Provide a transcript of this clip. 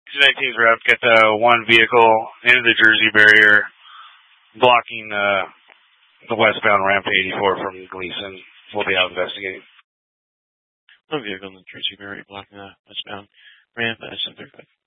219's rep, get the one vehicle into the Jersey barrier, blocking the westbound ramp 84 from Gleason. We'll be out investigating. One vehicle in the Jersey barrier blocking the westbound ramp at 735.